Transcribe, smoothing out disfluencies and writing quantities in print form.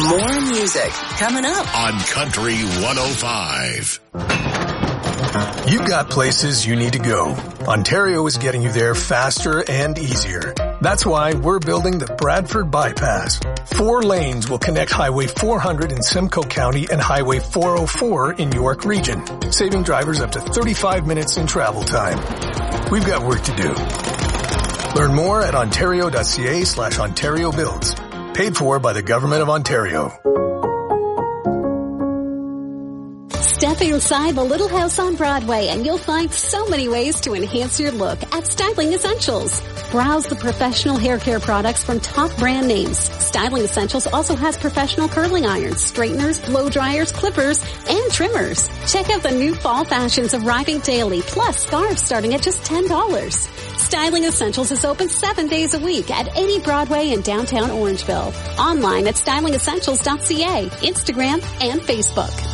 More music coming up on Country 105. You've got places you need to go. Ontario is getting you there faster and easier. That's why we're building the Bradford Bypass. 4 lanes will connect Highway 400 in Simcoe County and Highway 404 in York Region, saving drivers up to 35 minutes in travel time. We've got work to do. Learn more at ontario.ca/Ontario Builds. Paid for by the Government of Ontario. Step inside the Little House on Broadway and you'll find so many ways to enhance your look at Styling Essentials. Browse the professional hair care products from top brand names. Styling Essentials also has professional curling irons, straighteners, blow dryers, clippers, and trimmers. Check out the new fall fashions arriving daily, plus scarves starting at just $10. Styling Essentials is open 7 days a week at 80 Broadway in downtown Orangeville. Online at stylingessentials.ca, Instagram, and Facebook.